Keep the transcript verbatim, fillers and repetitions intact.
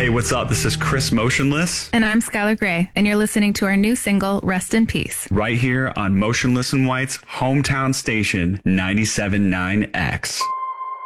Hey, what's up? This is Chris Motionless. And I'm Skylar Gray, and you're listening to our new single, Rest in Peace. Right here on Motionless and White's hometown station, ninety-seven point nine X.